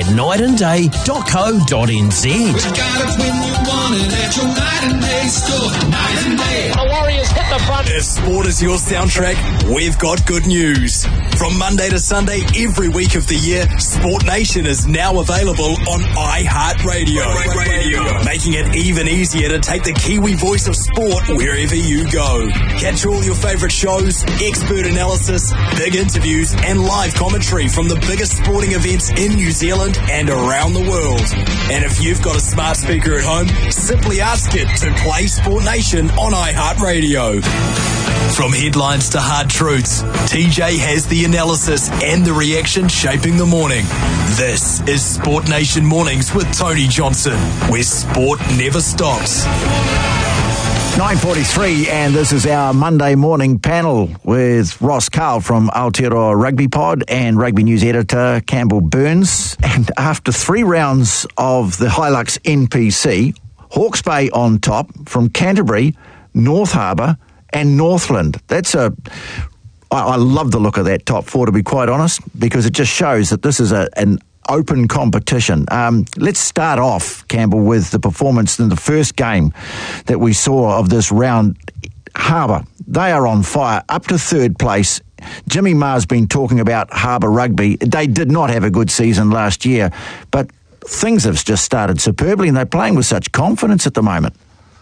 nightandday.co.nz. We got it when you want it at your Night and Day store. Night and Day. The Warriors hit the front. If sport is your soundtrack, we've got good news. From Monday to Sunday, every week of the year, Sport Nation is now available on iHeartRadio. Making it even easier to take the Kiwi voice of sport wherever you go. Catch all your favourite shows, expert analysis, big interviews, and live commentary from the biggest sporting events in New Zealand and around the world. And if you've got a smart speaker at home, simply ask it to play Sport Nation on iHeartRadio. From headlines to hard truths, TJ has the analysis and the reaction shaping the morning. This is Sport Nation Mornings with Tony Johnson, where sport never stops. 9:43, and this is our Monday morning panel with Ross Carl from Aotearoa Rugby Pod and Rugby News editor Campbell Burns. And after 3 rounds of the Hilux NPC, Hawke's Bay on top from Canterbury, North Harbour and Northland. I love the look of that top 4, to be quite honest, because it just shows that this is an open competition. Let's start off, Campbell, with the performance in the first game that we saw of this round. Harbour, they are on fire, up to 3rd place. Jimmy Maher's been talking about Harbour Rugby. They did not have a good season last year, but things have just started superbly, and they're playing with such confidence at the moment.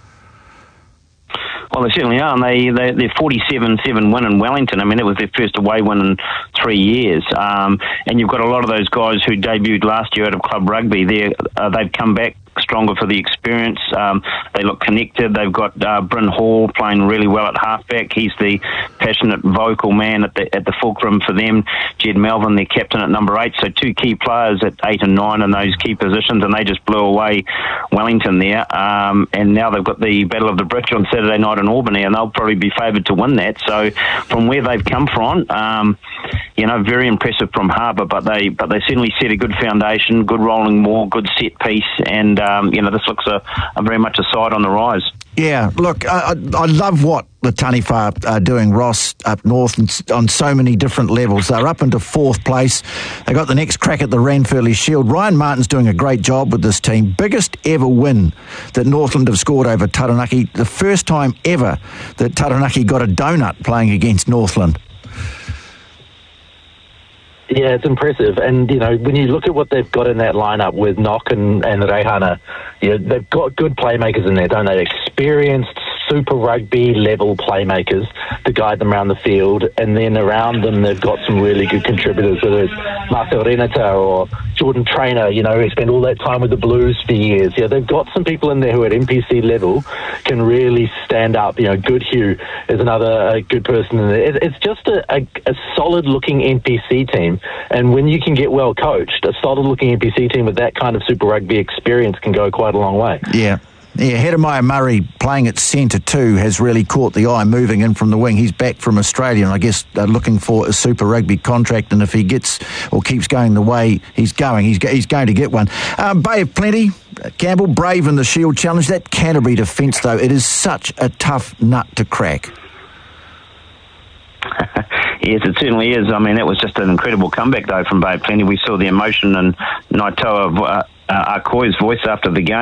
Well, they certainly are, and they're 47-7 win in Wellington. I mean, it was their first away win in 3 years. And you've got a lot of those guys who debuted last year out of club rugby. They've come back stronger for the experience. They look connected. They've got Bryn Hall playing really well at halfback. He's the passionate, vocal man at the fulcrum for them. Jed Melvin, their captain at number 8. So 2 key players at 8 and 9 in those key positions, and they just blew away Wellington there. And now they've got the Battle of the Bridge on Saturday night in Albany, and they'll probably be favoured to win that. So from where they've come from, very impressive from Harbour, but they certainly set a good foundation, good rolling maul, good set piece, and this looks a very much a side on the rise. Yeah, look, I love what the Taniwha are doing, Ross, up north on so many different levels. They're up into 4th place. They got the next crack at the Ranfurly Shield. Ryan Martin's doing a great job with this team. Biggest ever win that Northland have scored over Taranaki. The first time ever that Taranaki got a donut playing against Northland. Yeah, it's impressive. And, when you look at what they've got in that lineup with Nock and Reihana, they've got good playmakers in there, don't they? Experienced Super Rugby level playmakers to guide them around the field. And then around them, they've got some really good contributors, whether it's Marcel Renata or Jordan Trainer, who spent all that time with the Blues for years. They've got some people in there who at NPC level can really stand up. Goodhue is another good person in there. It's just a solid-looking NPC team. And when you can get well coached, a solid-looking NPC team with that kind of Super Rugby experience can go quite a long way. Yeah. Yeah, Hedemaya Murray playing at centre too has really caught the eye, moving in from the wing. He's back from Australia, and I guess they're looking for a Super Rugby contract, and if he gets or keeps going the way he's going, he's going to get one. Bay of Plenty, Campbell, brave in the Shield Challenge. That Canterbury defence, though, it is such a tough nut to crack. Yes, it certainly is. I mean, it was just an incredible comeback, though, from Bay of Plenty. We saw the emotion in Naitoa Arkoi's voice after the game.